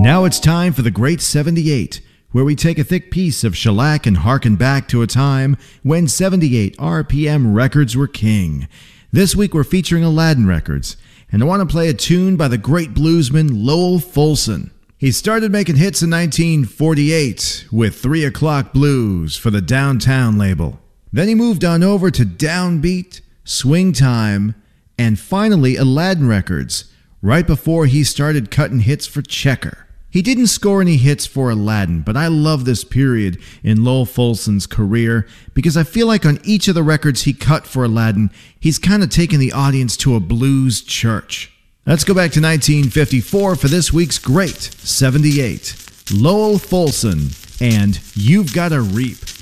Now it's time for the Great 78, where we take a thick piece of shellac and harken back to a time when 78 RPM records were king. This week we're featuring Aladdin Records, and I want to play a tune by the great bluesman Lowell Fulson. He started making hits in 1948 with 3 O'Clock Blues for the Downtown label. Then he moved on over to Downbeat, Swing Time, and finally Aladdin Records, right before he started cutting hits for Checker. He didn't score any hits for Aladdin, but I love this period in Lowell Fulson's career because I feel like on each of the records he cut for Aladdin, he's kind of taken the audience to a blues church. Let's go back to 1954 for this week's Great 78. Lowell Fulson and You've Gotta Reap.